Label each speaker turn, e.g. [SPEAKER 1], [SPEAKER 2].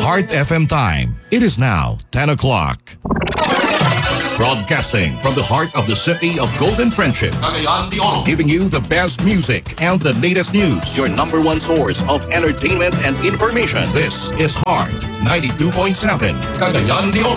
[SPEAKER 1] Heart FM time. It is now 10 o'clock. Broadcasting from the heart of the city of Golden Friendship, Cagayan de Oro, giving you the best music and the latest news, your number one source of entertainment and information. This is Heart 92.7, Cagayan de Oro.